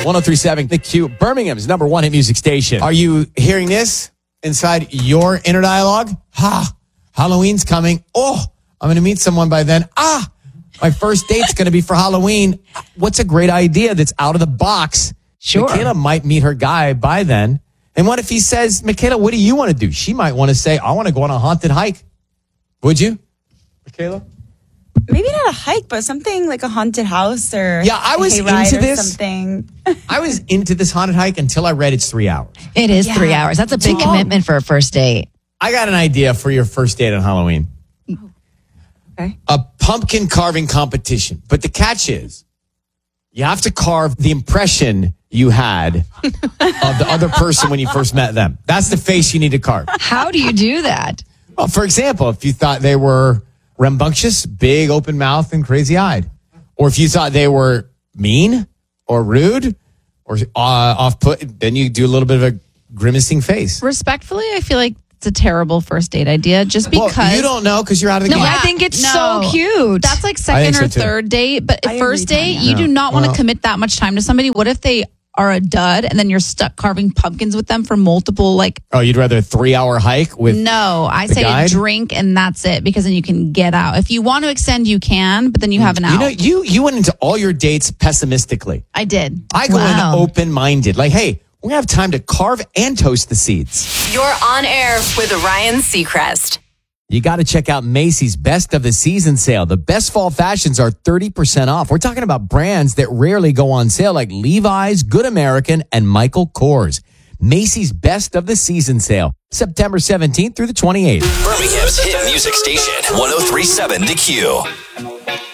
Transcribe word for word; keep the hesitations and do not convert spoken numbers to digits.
one oh three point seven The Q, Birmingham's number one hit music station. Are you hearing this inside your inner dialogue? Ha, Halloween's coming. Oh, I'm going to meet someone by then. Ah, my first date's going to be for Halloween. What's a great idea that's out of the box? Sure. Michaela might meet her guy by then. And what if he says, Michaela, what do you want to do? She might want to say, I want to go on a haunted hike. Would you, Michaela? Maybe not a hike, but something like a haunted house or Yeah, I was a hayride into or this. Something. I was into this haunted hike until I read it's three hours. It is Yeah. three hours. That's a big Too long. commitment for a first date. I got an idea for your first date on Halloween. Okay. A pumpkin carving competition. But the catch is, you have to carve the impression you had of the other person when you first met them. That's the face you need to carve. How do you do that? Well, for example, if you thought they were rambunctious, big open mouth and crazy eyed, or if you thought they were mean or rude or uh, off put, then you do a little bit of a grimacing face. Respectfully, I feel like it's a terrible first date idea just because. Well, you don't know because you're out of the No, game. I think it's No. so cute. That's like I think second so or too. third date. But I at first agree, date, Tanya. you do not want to Well- commit that much time to somebody. What if they are a dud and then you're stuck carving pumpkins with them for multiple, like, Oh, you'd rather a three hour hike with. no, I the say guide? a drink and that's it because then you can get out. If you want to extend, you can, but then you have an You out. know, you you went into all your dates pessimistically. I did. I go Wow. in open minded. Like, hey, we're gonna have time to carve and toast the seeds. You're on air with Ryan Seacrest. You got to check out Macy's Best of the Season sale. The best fall fashions are thirty percent off. We're talking about brands that rarely go on sale like Levi's, Good American, and Michael Kors. Macy's Best of the Season sale, September seventeenth through the twenty-eighth. Birmingham's hit music station, one oh three point seven The Q.